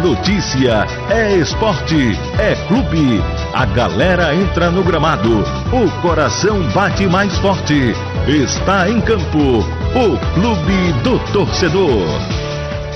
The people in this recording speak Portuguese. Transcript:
notícia, é esporte, é clube. A galera entra no gramado, o coração bate mais forte. Está em campo, o Clube do Torcedor.